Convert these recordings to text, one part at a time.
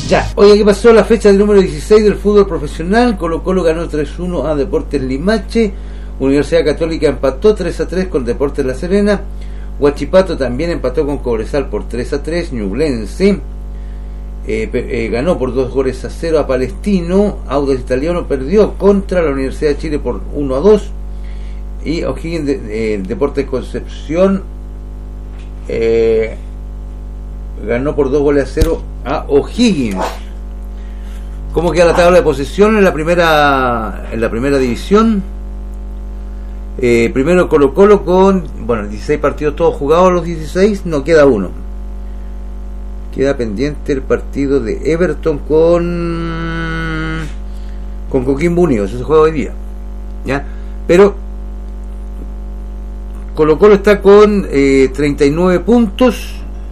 Ya, oye, ¿qué pasó? La fecha del número 16 del fútbol profesional. Colo-Colo ganó 3-1 a Deportes Limache. Universidad Católica empató 3-3 con Deportes La Serena. Huachipato también empató con Cobresal por 3-3. Ñublense ganó por 2-0 a Palestino. Audax Italiano perdió contra la Universidad de Chile por 1-2. Y O'Higgins Deportes Concepción ganó por 2-0 a O'Higgins. ¿Cómo queda la tabla de posición en la primera división? Primero Colo-Colo con 16 partidos todos jugados, los 16 no queda uno. Queda pendiente el partido de Everton con Coquimbo Unido, ese se juega hoy día, ¿ya? Pero Colo-Colo está con 39 puntos.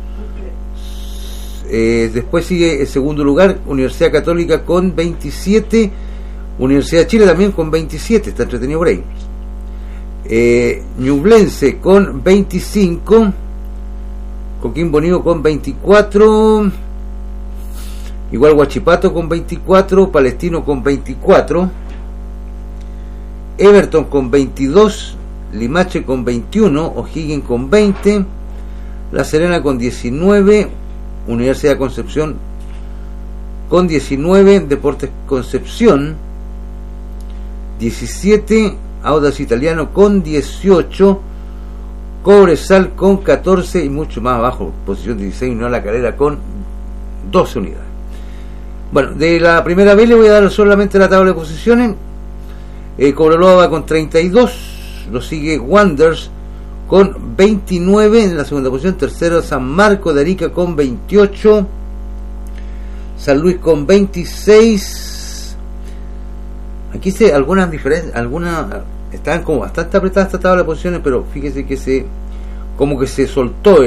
Después sigue el segundo lugar Universidad Católica con 27, Universidad de Chile también con 27, está entretenido por ahí. Ñublense con 25, Coquimbo Unido con 24, igual Huachipato con 24, Palestino con 24, Everton con 22, Limache con 21, O'Higgins con 20, La Serena con 19, Universidad de Concepción con 19, Deportes Concepción 17, Audax Italiano con 18, Cobresal con 14 y mucho más abajo, posición 16, Unión La Calera con 12 unidades. Bueno, de la primera vez le voy a dar solamente la tabla de posiciones. Cobreloa va con 32, lo sigue Wanderers con 29 en la segunda posición, tercero San Marcos de Arica con 28, San Luis con 26. Aquí se algunas diferencias, estaban como bastante apretadas esta tabla de posiciones, pero fíjese que se soltó,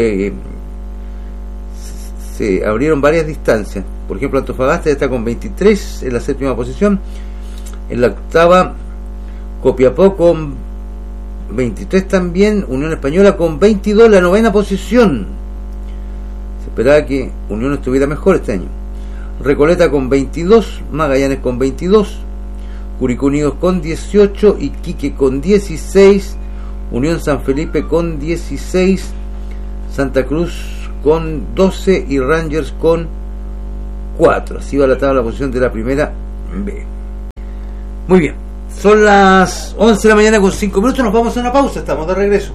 se abrieron varias distancias. Por ejemplo, Antofagasta está con 23 en la séptima posición, en la octava Copiapó con 23 también, Unión Española con 22 en la novena posición. Se esperaba que Unión estuviera mejor este año. Recoleta con 22, Magallanes con 22, Curicó Unidos con 18, Iquique con 16, Unión San Felipe con 16, Santa Cruz con 12 y Rangers con 4. Así va la tabla de posición de la primera B. Muy bien, son las 11 de la mañana con 5 minutos, nos vamos a una pausa, estamos de regreso.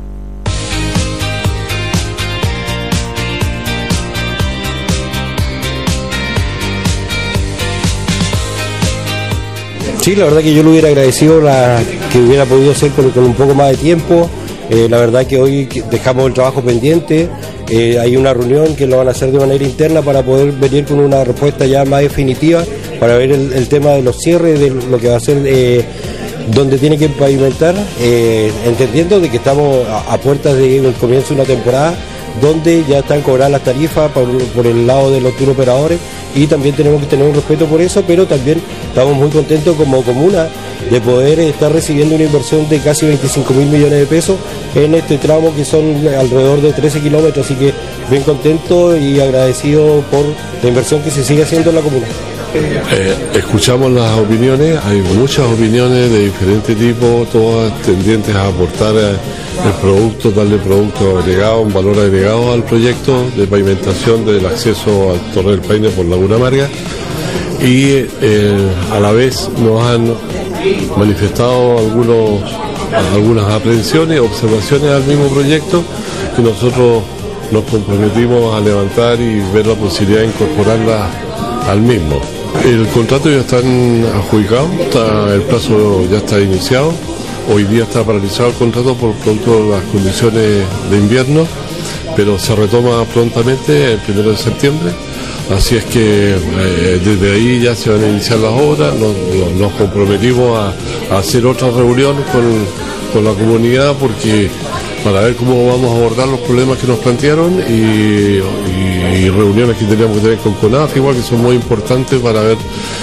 Sí, la verdad que yo le hubiera agradecido que hubiera podido ser con un poco más de tiempo. La verdad que hoy dejamos el trabajo pendiente. Hay una reunión que lo van a hacer de manera interna para poder venir con una respuesta ya más definitiva, para ver el tema de los cierres, de lo que va a ser, donde tiene que pavimentar, entendiendo de que estamos a puertas del comienzo de una temporada donde ya están cobradas las tarifas por el lado de los tour operadores, y también tenemos que tener un respeto por eso, pero también estamos muy contentos como comuna de poder estar recibiendo una inversión de casi 25.000 millones de pesos en este tramo, que son alrededor de 13 kilómetros, así que bien contento y agradecido por la inversión que se sigue haciendo en la comuna. Escuchamos las opiniones, hay muchas opiniones de diferente tipo, todas tendientes a aportar el producto, darle producto agregado, un valor agregado al proyecto de pavimentación del acceso al Torre del Paine por Laguna Amarga, y a la vez nos han manifestado algunas aprehensiones, observaciones al mismo proyecto, que nosotros nos comprometimos a levantar y ver la posibilidad de incorporarla al mismo. El contrato ya está adjudicado, el plazo ya está iniciado. Hoy día está paralizado el contrato por producto de las condiciones de invierno, pero se retoma prontamente el 1 de septiembre. Así es que desde ahí ya se van a iniciar las obras. Nos comprometimos a hacer otra reunión con la comunidad, porque para ver cómo vamos a abordar los problemas que nos plantearon, y reuniones que teníamos que tener con CONAF, igual, que son muy importantes para ver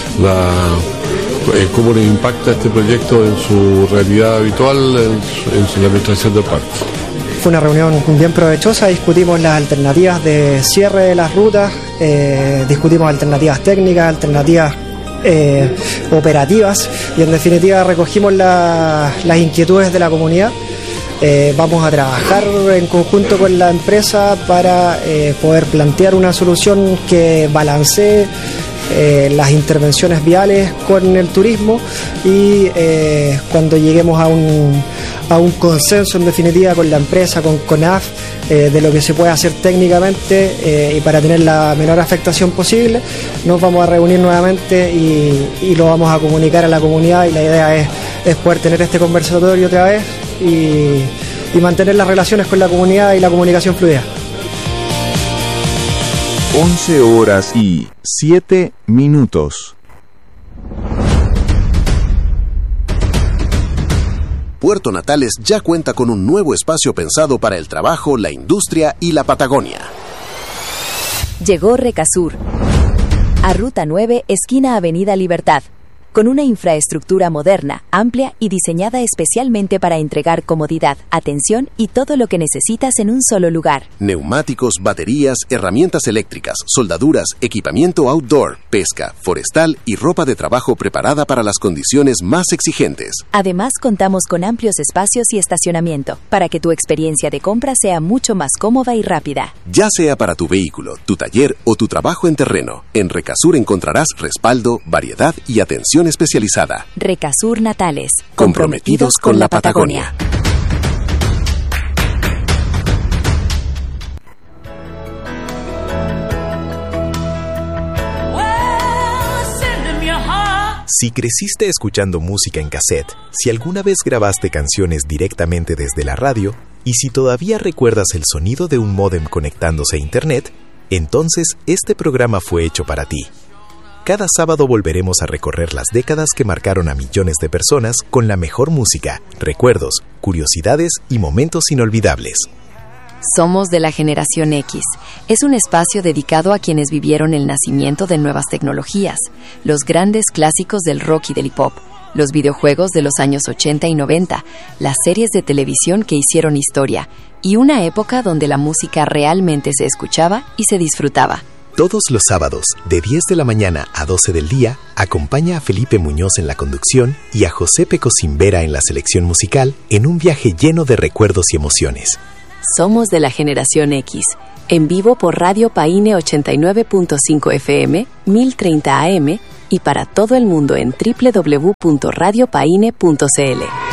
cómo les impacta este proyecto en su realidad habitual, en la administración del parque. Fue una reunión bien provechosa, discutimos las alternativas de cierre de las rutas, discutimos alternativas técnicas, alternativas operativas, y en definitiva recogimos las inquietudes de la comunidad. Vamos a trabajar en conjunto con la empresa para poder plantear una solución que balancee las intervenciones viales con el turismo, y cuando lleguemos a un consenso en definitiva con la empresa, con CONAF, de lo que se puede hacer técnicamente y para tener la menor afectación posible, nos vamos a reunir nuevamente y lo vamos a comunicar a la comunidad, y la idea es poder tener este conversatorio otra vez y mantener las relaciones con la comunidad y la comunicación fluida. 11:07 minutos. Puerto Natales ya cuenta con un nuevo espacio pensado para el trabajo, la industria y la Patagonia. Llegó Recasur, a Ruta 9, esquina Avenida Libertad, con una infraestructura moderna, amplia y diseñada especialmente para entregar comodidad, atención y todo lo que necesitas en un solo lugar. Neumáticos, baterías, herramientas eléctricas, soldaduras, equipamiento outdoor, pesca, forestal y ropa de trabajo preparada para las condiciones más exigentes. Además, contamos con amplios espacios y estacionamiento, para que tu experiencia de compra sea mucho más cómoda y rápida. Ya sea para tu vehículo, tu taller o tu trabajo en terreno, en Recasur encontrarás respaldo, variedad y atención especializada. Recasur Natales, comprometidos con la Patagonia. Si creciste escuchando música en cassette, si alguna vez grabaste canciones directamente desde la radio, y si todavía recuerdas el sonido de un módem conectándose a internet, entonces este programa fue hecho para ti. Cada sábado volveremos a recorrer las décadas que marcaron a millones de personas con la mejor música, recuerdos, curiosidades y momentos inolvidables. Somos de la Generación X. Es un espacio dedicado a quienes vivieron el nacimiento de nuevas tecnologías, los grandes clásicos del rock y del hip hop, los videojuegos de los años 80 y 90, las series de televisión que hicieron historia, y una época donde la música realmente se escuchaba y se disfrutaba. Todos los sábados, de 10 de la mañana a 12 del día, acompaña a Felipe Muñoz en la conducción y a José Pecosimbera en la selección musical en un viaje lleno de recuerdos y emociones. Somos de la Generación X, en vivo por Radio Paine 89.5 FM, 1030 AM y para todo el mundo en www.radiopaine.cl.